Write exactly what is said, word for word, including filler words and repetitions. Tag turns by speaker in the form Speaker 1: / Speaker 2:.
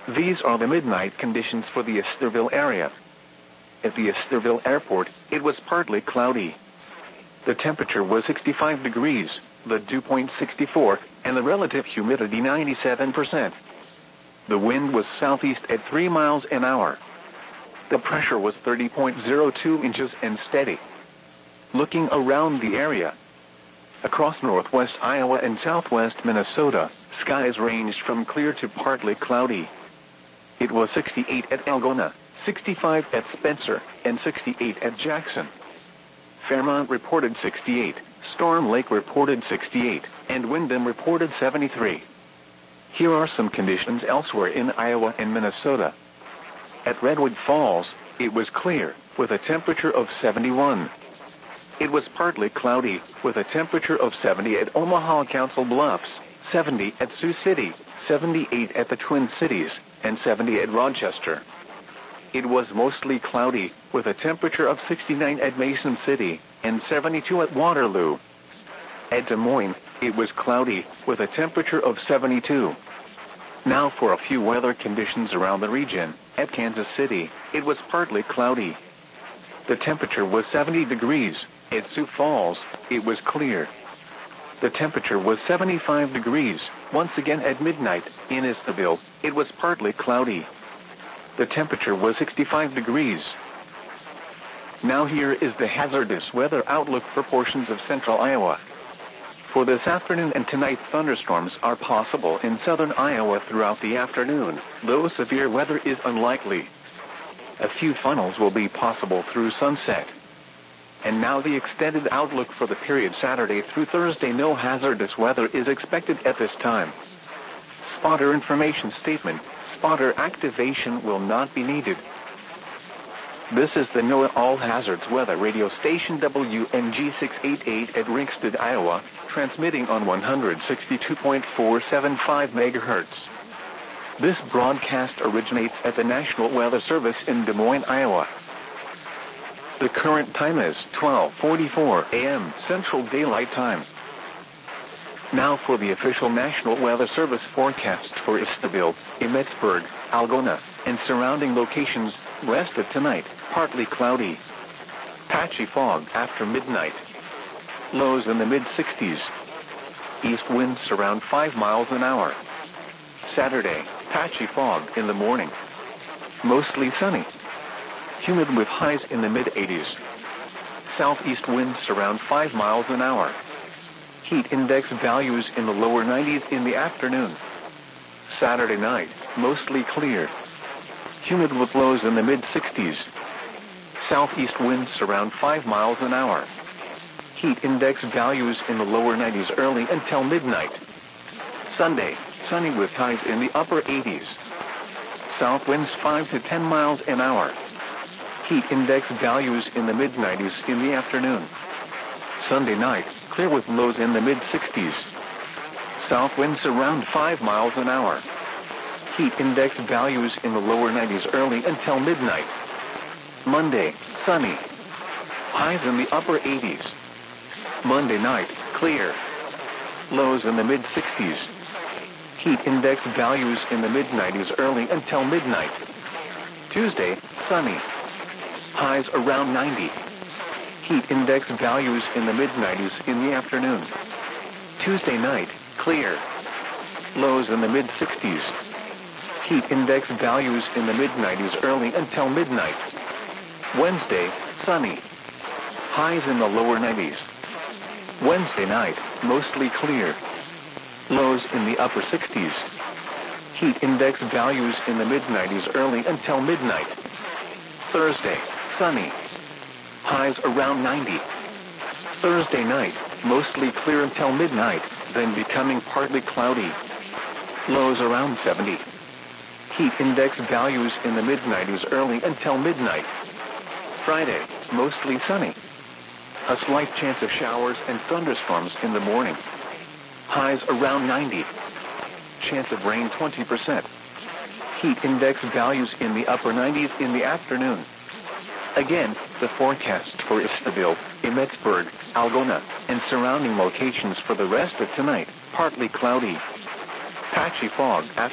Speaker 1: These are the midnight conditions for the Easterville area. At the Easterville Airport, it was partly cloudy. The temperature was sixty-five degrees, the dew point sixty-four, and the relative humidity ninety-seven percent. The wind was southeast at three miles an hour. The pressure was thirty point zero two inches and steady. Looking around the area, across northwest Iowa and southwest Minnesota, skies ranged from clear to partly cloudy. It was sixty-eight at Algona, sixty-five at Spencer, and sixty-eight at Jackson. Fairmont reported sixty-eight, Storm Lake reported sixty-eight, and Windham reported seventy-three. Here are some conditions elsewhere in Iowa and Minnesota. At Redwood Falls, it was clear, with a temperature of seventy-one. It was partly cloudy, with a temperature of seventy at Omaha Council Bluffs, seventy at Sioux City, seventy-eight at the Twin Cities, and seventy at Rochester. It was mostly cloudy, with a temperature of sixty-nine at Mason City, and seventy-two at Waterloo. At Des Moines, it was cloudy, with a temperature of seventy-two. Now for a few weather conditions around the region. At Kansas City, it was partly cloudy. The temperature was seventy degrees. At Sioux Falls, it was clear. The temperature was seventy-five degrees. Once again at midnight, in Easterville, it was partly cloudy. The temperature was sixty-five degrees. Now here is the hazardous weather outlook for portions of central Iowa. For this afternoon and tonight, thunderstorms are possible in southern Iowa throughout the afternoon, though severe weather is unlikely. A few funnels will be possible through sunset. And now the extended outlook for the period Saturday through Thursday. No hazardous weather is expected at this time. Spotter information statement. Spotter activation will not be needed. This is the NOAA All Hazards Weather Radio Station W N G six eighty-eight at Ringsted, Iowa, transmitting on one sixty-two point four seven five megahertz. This broadcast originates at the National Weather Service in Des Moines, Iowa. The current time is twelve forty-four a m Central Daylight Time. Now for the official National Weather Service forecast for Easterville, Emmetsburg, Algona, and surrounding locations. Rest of tonight, partly cloudy. Patchy fog after midnight. Lows in the mid-sixties. East winds around five miles an hour. Saturday, patchy fog in the morning. Mostly sunny. Humid with highs in the mid-eighties. Southeast winds around five miles an hour. Heat index values in the lower nineties in the afternoon. Saturday night, mostly clear. Humid with lows in the mid-sixties. Southeast winds around five miles an hour. Heat index values in the lower nineties early until midnight. Sunday, sunny with highs in the upper eighties. South winds five to ten miles an hour. Heat index values in the mid-nineties in the afternoon. Sunday night, clear with lows in the mid-sixties. South winds around five miles an hour. Heat index values in the lower nineties early until midnight. Monday, sunny. Highs in the upper eighties. Monday night, clear. Lows in the mid-sixties. Heat index values in the mid-nineties early until midnight. Tuesday, sunny. Highs around ninety. Heat index values in the mid-nineties in the afternoon. Tuesday night, clear. Lows in the mid-sixties. Heat index values in the mid-nineties early until midnight. Wednesday, sunny. Highs in the lower nineties. Wednesday night, mostly clear. Lows in the upper sixties. Heat index values in the mid-nineties early until midnight. Thursday, sunny. Highs around ninety. Thursday night, mostly clear until midnight, then becoming partly cloudy. Lows around seventy. Heat index values in the mid-nineties early until midnight. Friday, mostly sunny. A slight chance of showers and thunderstorms in the morning. Highs around ninety. Chance of rain twenty percent. Heat index values in the upper nineties in the afternoon. Again, the forecast for Easterville, Emmetsburg, Algona, and surrounding locations for the rest of tonight, partly cloudy. Patchy fog after